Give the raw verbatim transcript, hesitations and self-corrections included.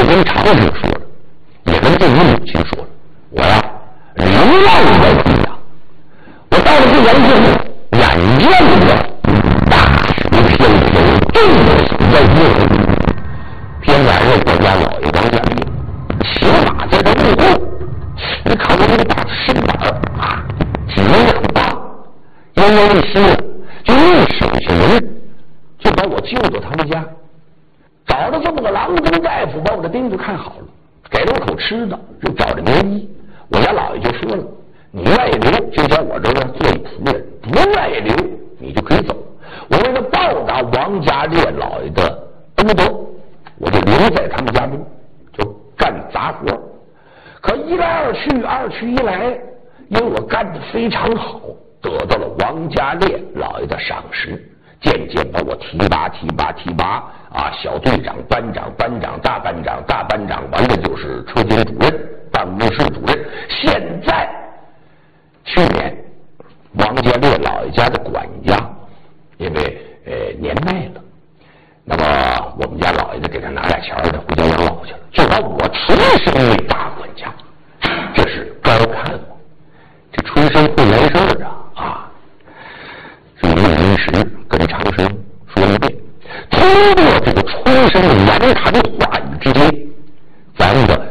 跟常生说了，也跟自己母亲说了，我呀流浪在济阳，我到了济阳之后，眼见着大雪飘飘，冻死在街头。偏赶上国家老爷王家烈骑马在这路过，你看我那个大身板啊，体量大，奄奄一息了，就一省下人，就把我救到他们家，找了这么个郎中大夫，把我的钉子看好了，给了我口吃的，又找着名医。我家老爷就说了，你愿意留就在我这儿做一仆人，不愿意留你就可以走。我为了报答王家烈老爷的恩德，我就留在他们家中，就干杂活。可一来二去，二去一来，因为我干得非常好，得到了王家烈老爷的赏识，渐渐把我提拔提拔提拔啊，小队长、班长、班长、大班长、大班长，完了就是车间主任、办公室主任。现在去年王家烈老爷家的管家因为呃年迈了，那么我们家老爷子给他拿点钱儿，他回家养老去了，就把我提升为大管家。这是高看我，这春生会来事儿啊啊！这一临时跟长生说一遍，通过这个春生的言谈话语之间，咱们的